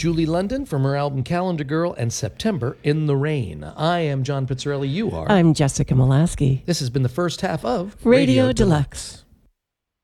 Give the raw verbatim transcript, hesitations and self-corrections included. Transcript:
Julie London from her album Calendar Girl and September in the Rain. I am John Pizzarelli. You are. I'm Jessica Molaski. This has been the first half of Radio, Radio Deluxe. Deluxe.